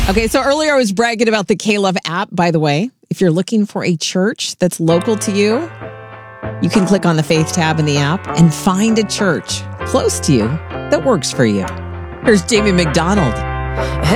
Okay, so earlier I was bragging about the K-Love app, by the way. If you're looking for a church that's local to you, you can click on the Faith tab in the app and find a church close to you that works for you. Here's Jamie McDonald.